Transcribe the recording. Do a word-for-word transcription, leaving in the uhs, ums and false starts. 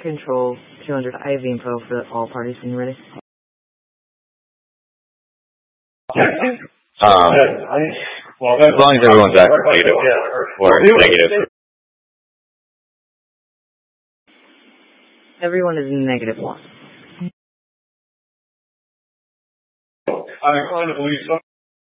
Control two hundred, I have info for all parties when you're ready. Um, as long as everyone's active negative or negative. Everyone is negative one. I'm inclined to believe some